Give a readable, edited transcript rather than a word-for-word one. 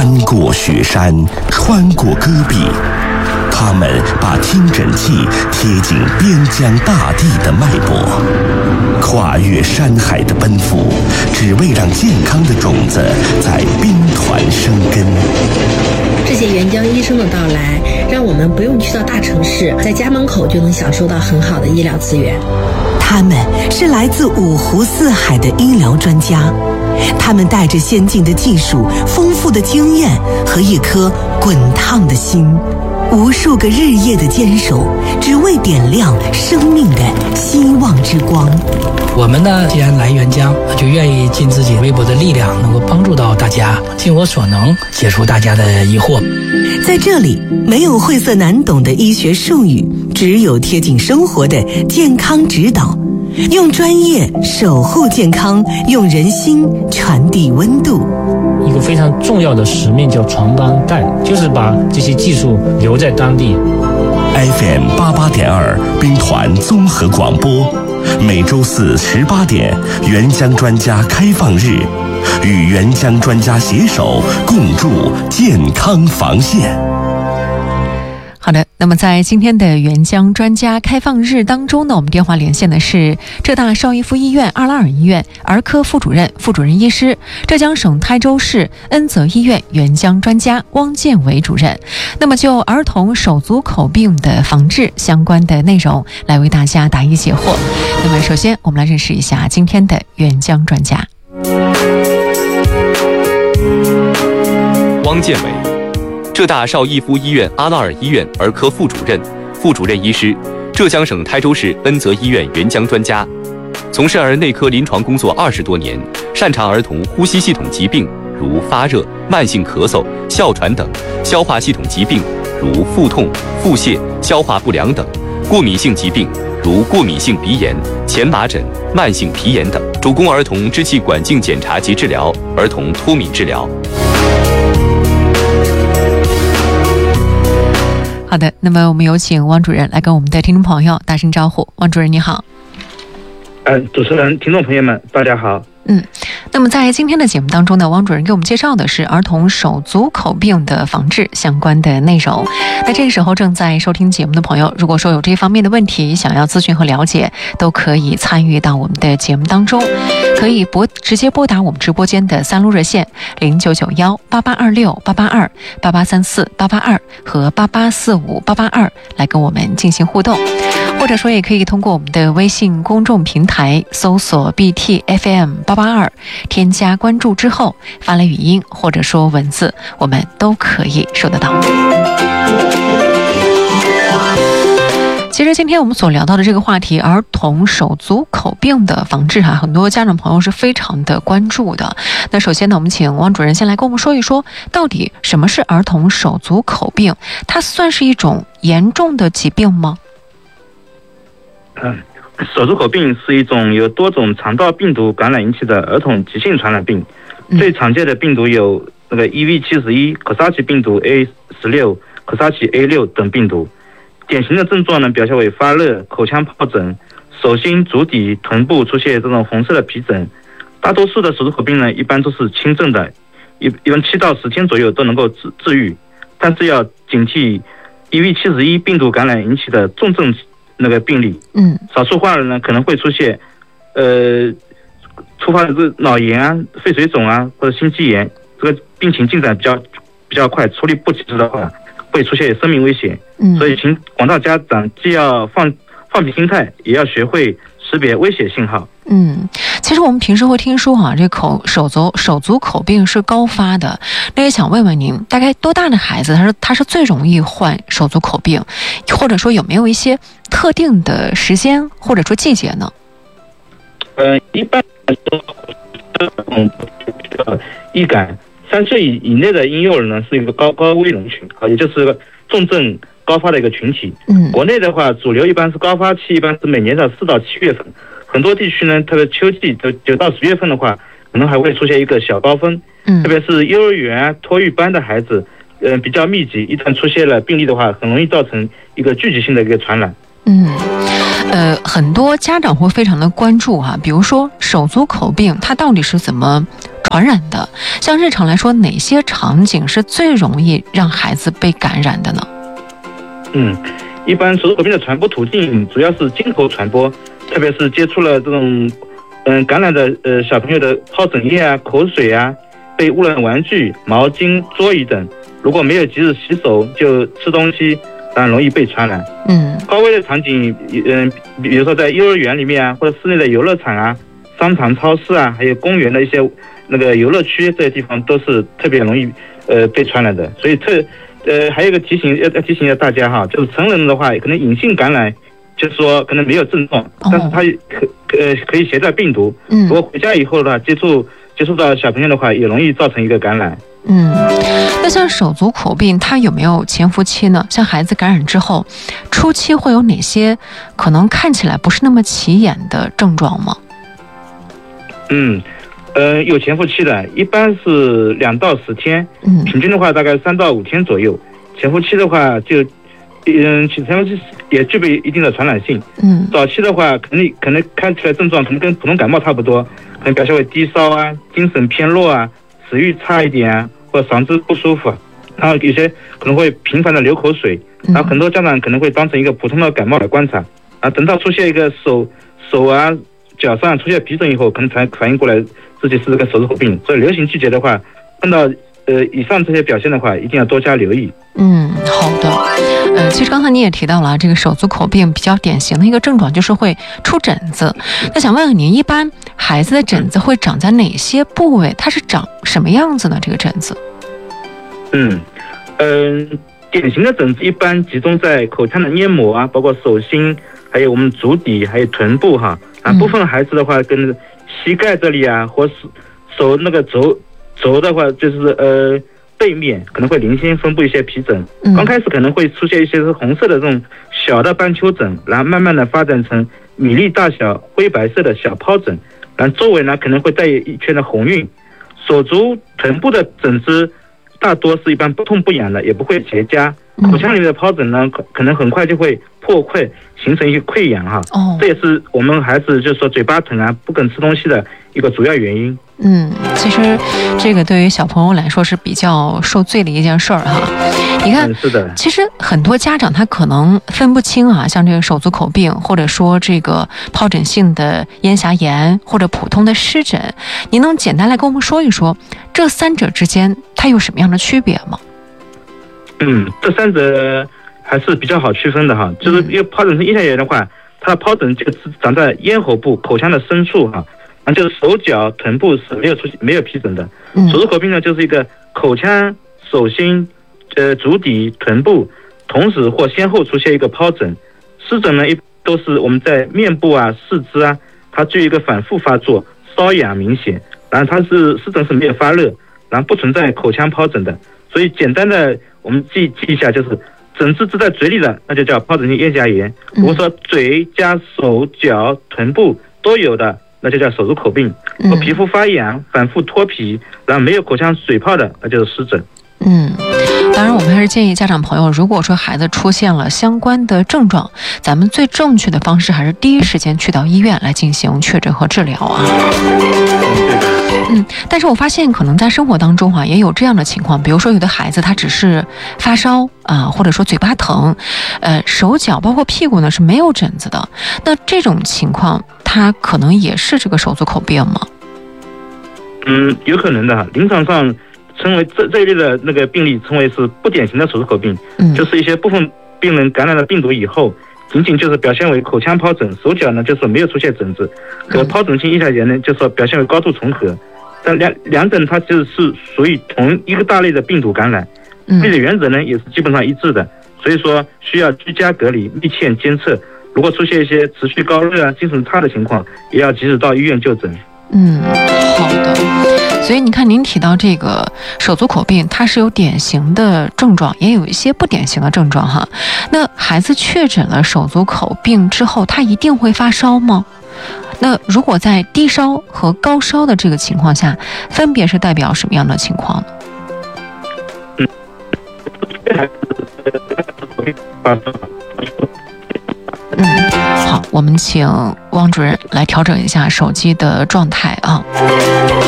翻过雪山，穿过戈壁，他们把听诊器贴近边疆大地的脉搏，跨越山海的奔赴，只为让健康的种子在兵团生根。 这些援疆医生的到来，让我们不用去到大城市，在家门口就能享受到很好的医疗资源。 他们是来自五湖四海的医疗专家，他们带着先进的技术、丰富的经验和一颗滚烫的心，无数个日夜的坚守，只为点亮生命的希望之光。 我们呢，既然来援疆，就愿意尽自己微薄的力量，能够帮助到大家，尽我所能解除大家的疑惑。 在这里，没有晦涩难懂的医学术语，只有贴近生活的健康指导。用专业守护健康，用人心传递温度。 一个非常重要的使命叫传帮带，就是把这些技术留在当地。 FM 88.2兵团综合广播，每周四18点，援疆专家开放日，与援疆专家携手共筑健康防线。 好的，那么在今天的援疆专家开放日当中呢，我们电话连线的是浙大邵逸夫医院二拉尔医院儿科副主任、副主任医师，浙江省台州市恩泽医院援疆专家汪建伟主任。那么就儿童手足口病的防治相关的内容来为大家答疑解惑。那么首先我们来认识一下今天的援疆专家。 汪建伟，浙大邵逸夫医院阿拉尔医院儿科副主任、副主任医师，浙江省台州市恩泽医院援疆专家，从事儿内科临床工作20多年，擅长儿童呼吸系统疾病，如发热、慢性咳嗽、哮喘等；消化系统疾病，如腹痛、腹泻、消化不良等；过敏性疾病，如过敏性鼻炎、荨麻疹、慢性皮炎等，主攻儿童支气管镜检查及治疗、儿童脱敏治疗。 好的，那么我们有请汪主任来跟我们的听众朋友打声招呼。汪主任你好。 主持人、听众朋友们大家好。 那么在今天的节目当中呢，汪主任给我们介绍的是儿童手足口病的防治相关的内容。那这个时候正在收听节目的朋友，如果说有这方面的问题想要咨询和了解，都可以参与到我们的节目当中，可以直接拨打我们直播间的3路热线099188268828、88348822和88458822来跟我们进行互动，或者说也可以通过我们的微信公众平台搜索 BTFM882，添加关注之后发来语音或者说文字，我们都可以收得到。其实今天我们所聊到的这个话题，儿童手足口病的防治很多家长朋友是非常的关注的。那首先呢，我们请汪主任先来跟我们说一说，到底什么是儿童手足口病？它算是一种严重的疾病吗？ 手足口病是一种由多种肠道病毒感染引起的儿童急性传染病。最常见的病毒有EV71、可萨奇病毒 A16、可萨奇 A6 等病毒。典型的症状呢，表现为发热、口腔疱疹、手心、足底、臀部出现这种红色的皮疹。大多数的手足口病呢，一般都是轻症的，一般7到10天左右都能够治愈，但是要警惕 EV71 病毒感染引起的重症病例。少数患儿呢可能会出现突发的脑炎啊、肺水肿啊或者心肌炎，这个病情进展比较快，处理不及时的话会出现生命危险。所以请广大家长既要放平心态，也要学会识别危险信号。 其实我们平时会听说这手足口病是高发的，那也想问问您，大概多大的孩子他是最容易患手足口病，或者说有没有一些特定的时间或者说季节呢？ 一般来说，易感3岁以内的婴幼儿呢是一个高危人群，也就是重症高发的一个群体。国内的话，主流一般是高发期，一般是每年的4到7月份。很多地区呢，特别秋季9到10月份的话，可能还会出现一个小高峰。特别是幼儿园、托育班的孩子，比较密集，一旦出现了病例的话，很容易造成一个聚集性的一个传染。 很多家长会非常的关注哈，比如说手足口病它到底是怎么传染的？像日常来说，哪些场景是最容易让孩子被感染的呢？ 一般手足口病的传播途径主要是经口传播，特别是接触了这种感染的小朋友的疱疹液啊、口水啊、被污染玩具、毛巾、桌椅等，如果没有及时洗手就吃东西，当然容易被传染。高危的场景，比如说在幼儿园里面啊，或者室内的游乐场啊、商场、超市啊，还有公园的一些那个游乐区，这些地方都是特别容易被传染的。所以还有一个要提醒一下大家哈，就是成人的话可能隐性感染，就是说可能没有症状，但是他可以携带病毒。如果回家以后的话，接触到小朋友的话，也容易造成一个感染。 那像手足口病，它有没有潜伏期呢？像孩子感染之后，初期会有哪些可能看起来不是那么起眼的症状吗？ 有潜伏期的，一般是2到10天，平均的话大概3到5天左右。潜伏期的话潜伏期也具备一定的传染性。早期的话可能看起来症状可能跟普通感冒差不多，可能表现为低烧啊、精神偏弱啊、食欲差一点啊，或者嗓子不舒服，然后有些可能会频繁的流口水，然后很多家长可能会当成一个普通的感冒来观察，等到出现一个手啊、脚上出现皮疹以后，可能才反应过来自己是这个手足口病。所以流行季节的话，碰到以上这些表现的话，一定要多加留意。 好的。其实刚才你也提到了，这个手足口病比较典型的一个症状就是会出疹子。那想问问您，一般孩子的疹子会长在哪些部位？它是长什么样子呢？这个疹子？ 典型的疹子一般集中在口腔的黏膜啊，包括手心，还有我们足底，还有臀部哈。部分孩子的话，跟膝盖这里啊，或是手那个肘的话，就是背面可能会零星分布一些皮疹。刚开始可能会出现一些是红色的这种小的斑丘疹，然后慢慢的发展成米粒大小灰白色的小疱疹，然后周围呢可能会带有一圈的红晕。手足臀部的疹子大多是一般不痛不痒的，也不会结痂。口腔里面的疱疹呢，可能很快就会破溃，形成一个溃疡哈。这也是我们孩子就是说嘴巴疼啊、不肯吃东西的一个主要原因。 其实这个对于小朋友来说是比较受罪的一件事儿哈。你看， 是的， 其实很多家长他可能分不清啊，像这个手足口病，或者说这个疱疹性的咽峡炎，或者普通的湿疹，您能简单来跟我们说一说这三者之间它有什么样的区别吗？ 这三者还是比较好区分的哈。就是因为疱疹性咽峡炎的话，它的疱疹这个是长在咽喉部、口腔的深处哈。就是手脚臀部是没有皮疹的。手足口病呢，就是一个口腔、手心、足底、臀部同时或先后出现一个疱疹。湿疹呢，一般都是我们在面部啊、四肢啊，它具有一个反复发作，瘙痒明显，然后湿疹是没有发热，然后不存在口腔疱疹的。所以简单的我们记一下，就是疹子在嘴里的，那就叫疱疹性咽峡炎。如果说嘴加手脚臀部都有的，那就叫手足口病。或皮肤发痒、反复脱皮，然后没有口腔水泡的，那就是湿疹。 当然我们还是建议家长朋友，如果说孩子出现了相关的症状，咱们最正确的方式还是第一时间去到医院来进行确诊和治疗啊。但是我发现可能在生活当中啊，也有这样的情况，比如说有的孩子他只是发烧啊，或者说嘴巴疼，手脚包括屁股呢是没有疹子的，那这种情况他可能也是这个手足口病吗？ 有可能的。临床上称为这一类的那个病例称为是不典型的手足口病，就是一些部分病人感染了病毒以后，仅仅就是表现为口腔疱疹，手脚呢就是没有出现疹子，和疱疹性咽峡炎呢就是说表现为高度重合，但两者它就是属于同一个大类的病毒感染，病理原则呢也是基本上一致的，所以说需要居家隔离、密切监测，如果出现一些持续高热啊、精神差的情况，也要及时到医院就诊。 好的。所以你看您提到这个手足口病，它是有典型的症状，也有一些不典型的症状哈。那孩子确诊了手足口病之后，他一定会发烧吗？那如果在低烧和高烧的这个情况下，分别是代表什么样的情况呢？ 好，我们请汪主任来调整一下手机的状态啊。